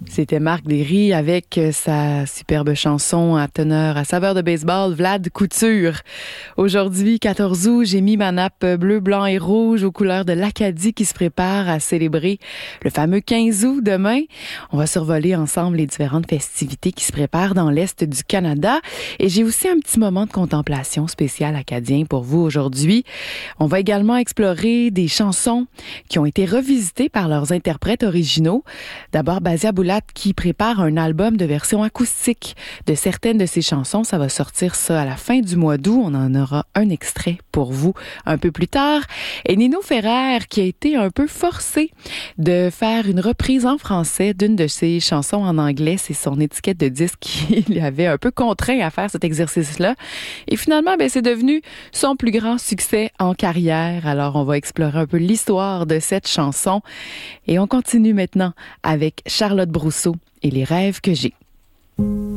C'était Marc Derry avec sa superbe chanson à teneur à saveur de baseball, Vlad Couture. Aujourd'hui, 14 août, j'ai mis ma nappe bleu, blanc et rouge aux couleurs de l'Acadie qui se prépare à célébrer le fameux 15 août demain. On va survoler ensemble les différentes festivités qui se préparent dans l'Est du Canada. Et j'ai aussi un petit moment de contemplation spécial acadien pour vous aujourd'hui. On va également explorer des chansons qui ont été revisitées par leurs interprètes originaux. D'abord, Basia Boulat qui prépare un album de version acoustique de certaines de ses chansons. Ça va sortir ça à la fin du mois d'août. On en aura un extrait pour vous un peu plus tard. Et Nino Ferrer qui a été un peu forcé de faire une reprise en français d'une de ses chansons en anglais. C'est son étiquette de disque qui l'avait un peu contraint à faire cet exercice-là. Et finalement, c'est devenu son plus grand succès en carrière. Alors, on va explorer un peu l'histoire de cette chanson. Et on continue maintenant avec Charlotte Brousseau et les rêves que j'ai.